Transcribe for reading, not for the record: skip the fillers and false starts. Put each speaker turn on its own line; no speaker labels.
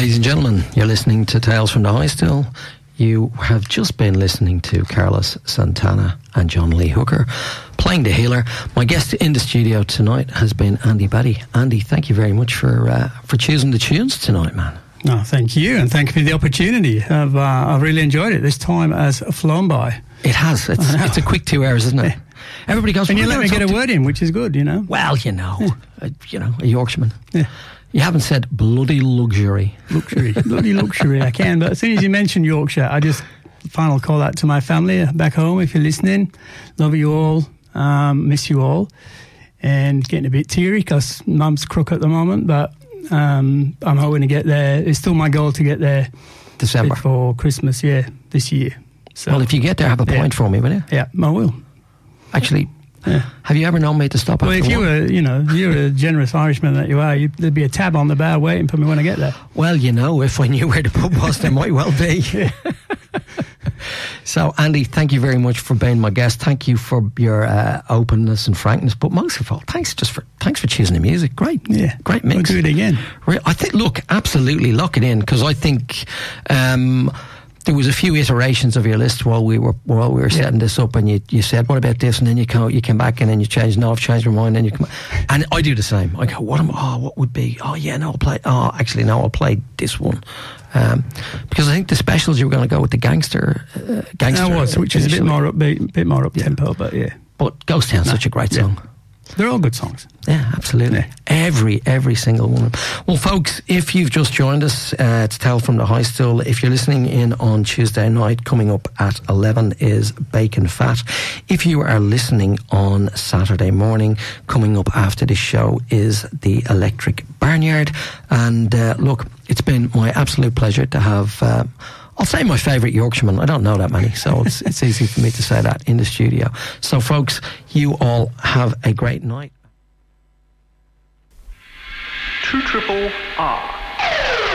Ladies and gentlemen, you're listening to Tales from the High Still. You have just been listening to Carlos Santana and John Lee Hooker playing the Healer. My guest in the studio tonight has been Andy Batty. Andy, thank you very much for choosing the tunes tonight, man.
No, thank you, and thank you for the opportunity. I've really enjoyed it. This time has flown by.
It has. It's a quick 2 hours, isn't it? Yeah. Everybody goes,
and you let me get a word in, which is good, you know.
Well, a Yorkshireman.
Yeah.
You haven't said bloody luxury.
Bloody luxury. I can, but as soon as you mention Yorkshire, I just final call out to my family back home. If you're listening, love you all, miss you all, and getting a bit teary because Mum's crook at the moment, but I'm hoping to get there. It's still my goal to get there
December
before Christmas, this year. So,
well, if you get there, have a point for me, will you?
Yeah, I will.
Actually, have you ever known me to stop?
Well, if you were, you're a generous Irishman that you are, there'd be a tab on the bar waiting for me when I get there.
Well, if I knew where the pub was, there might well be. So, Andy, thank you very much for being my guest. Thank you for your openness and frankness, but most of all, thanks for choosing the music. Great, great mix.
We'll do it again.
I think, absolutely lock it in, because I think there was a few iterations of your list while we were setting this up, and you said, what about this? And then you came back and then you changed. No, I've changed my mind. And I do the same. I go, what would be? Oh yeah, no, I'll play this one. Because I think the specials, you were going to go with the gangster.
That was, which is a bit more upbeat, bit more up tempo, but yeah.
But Ghost Town's such a great song.
They're all good songs.
Yeah, absolutely. Yeah. Every single one. Well, folks, if you've just joined us, it's Tales from the High Still. If you're listening in on Tuesday night, coming up at 11 is Bacon Fat. If you are listening on Saturday morning, coming up after this show is the Electric Barnyard. And look, it's been my absolute pleasure to have... I'll say my favourite Yorkshireman. I don't know that many, so it's easy for me to say that in the studio. So, folks, you all have a great night.
2RRR.